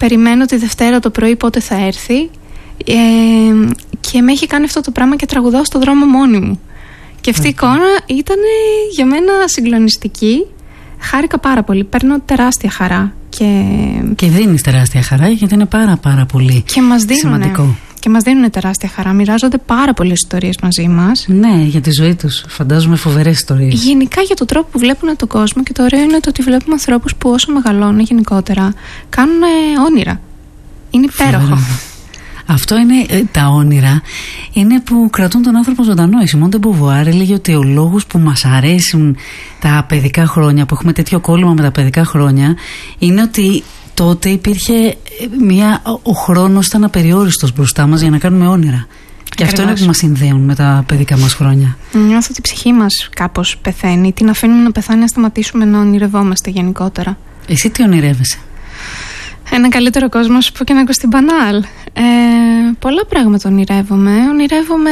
περιμένω τη Δευτέρα το πρωί πότε θα έρθει, και με έχει κάνει αυτό το πράγμα και τραγουδάω στο δρόμο μόνη μου. Και αυτή η εικόνα ήταν για μένα συγκλονιστική. Χάρηκα πάρα πολύ, παίρνω τεράστια χαρά. Και δίνεις τεράστια χαρά, γιατί είναι πάρα πολύ σημαντικό. Και μας δίνουν τεράστια χαρά. Μοιράζονται πάρα πολλές ιστορίες μαζί μας. Ναι, για τη ζωή τους. Φαντάζομαι φοβερές ιστορίες. Γενικά για τον τρόπο που βλέπουν τον κόσμο, και το ωραίο είναι το ότι βλέπουμε ανθρώπους που όσο μεγαλώνουν γενικότερα κάνουν όνειρα. Είναι υπέροχο. Αυτό είναι, τα όνειρα είναι που κρατούν τον άνθρωπο ζωντανό. Η Σιμών ντε Μποβουάρ έλεγε ότι ο λόγος που μας αρέσουν τα παιδικά χρόνια, που έχουμε τέτοιο κόλλημα με τα παιδικά χρόνια, είναι ότι τότε υπήρχε ο χρόνος ήταν απεριόριστος μπροστά μας για να κάνουμε όνειρα. Και αυτό είναι που μας συνδέουν με τα παιδικά μας χρόνια. Νιώθω ότι η ψυχή μας κάπως πεθαίνει. Την αφήνουμε να πεθάνει, να σταματήσουμε να ονειρευόμαστε γενικότερα. Εσύ τι ονειρεύεσαι? Ένα καλύτερο κόσμο, σου πω και να ακουστεί μπανάλ. Πολλά πράγματα ονειρεύομαι. Ονειρεύομαι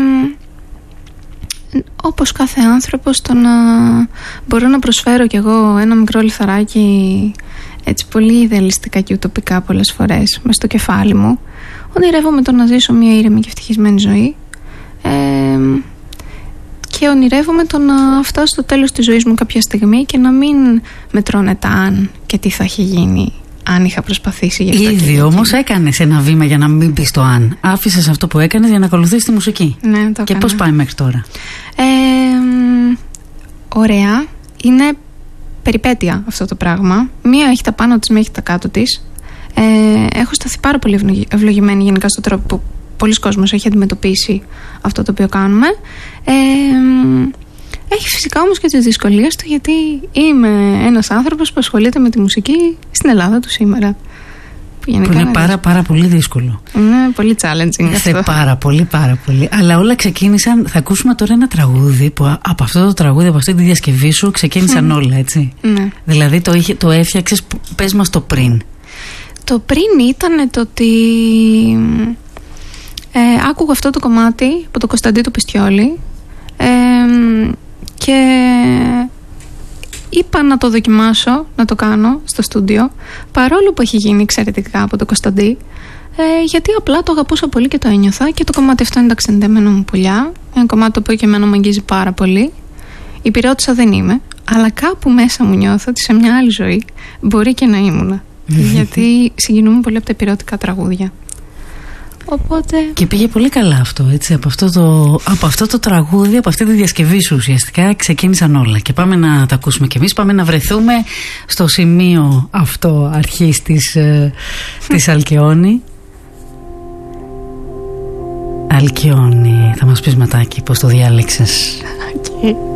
όπως κάθε άνθρωπος, το να μπορώ να προσφέρω κι εγώ ένα μικρό λιθαράκι, έτσι πολύ ιδεαλιστικά και ουτοπικά πολλές φορές μες στο κεφάλι μου. Ονειρεύομαι το να ζήσω μια ήρεμη και ευτυχισμένη ζωή, και ονειρεύομαι το να φτάσω στο τέλος της ζωής μου κάποια στιγμή και να μην με τρώνε τα αν και τι θα έχει γίνει αν είχα προσπαθήσει γι' αυτό. Ήδη όμως έκανες ένα βήμα για να μην πεις το αν. Άφησες αυτό που έκανες για να ακολουθήσεις τη μουσική. Ναι, το και έκανα. πώς πάει μέχρι τώρα? Ωραία. Είναι περιπέτεια αυτό το πράγμα. Μία έχει τα πάνω της, μία έχει τα κάτω της. Έχω σταθεί πάρα πολύ ευλογημένη γενικά στον τρόπο που πολλοί κόσμος έχει αντιμετωπίσει αυτό το οποίο κάνουμε. Έχει φυσικά όμως και τις δυσκολίες του, γιατί είμαι ένας άνθρωπος που ασχολείται με τη μουσική στην Ελλάδα του σήμερα. Που είναι πάρα πολύ δύσκολο. Είναι πολύ challenging αυτό. Πάρα πολύ. Αλλά όλα ξεκίνησαν. Θα ακούσουμε τώρα ένα τραγούδι που από αυτό το τραγούδι, από αυτή τη διασκευή σου ξεκίνησαν όλα, έτσι. Ναι. Δηλαδή το έφτιαξες. Πες μας το πριν. Το πριν ήταν το ότι άκουγα αυτό το κομμάτι από τον Κωνσταντί του Πιστιόλη, και είπα να το δοκιμάσω, να το κάνω στο στούντιο, παρόλο που έχει γίνει εξαιρετικά από τον Κωνσταντί, γιατί απλά το αγαπούσα πολύ και το ένιωθα, και το κομμάτι αυτό είναι τα ξεντέμενα μου πουλιά. Ένα κομμάτι το οποίο και εμένα μου αγγίζει πάρα πολύ. Η πυρεώτισσα δεν είμαι, αλλά κάπου μέσα μου νιώθω ότι σε μια άλλη ζωή μπορεί και να ήμουνα. Γιατί συγκινούμε πολύ από τα πυρεώτικα τραγούδια. Οπότε... Και πήγε πολύ καλά αυτό, έτσι. Από αυτό το τραγούδι, από αυτή τη διασκευή σου ουσιαστικά ξεκίνησαν όλα. Και πάμε να τα ακούσουμε κι εμείς. Πάμε να βρεθούμε στο σημείο αυτό αρχής της Αλκιόνη. Αλκιόνη, θα μας πεις μετάκι πώς το διάλεξες? Okay.